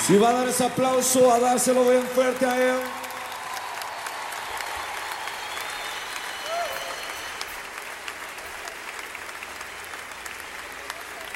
Si va a dar ese aplauso, a dárselo bien fuerte a él.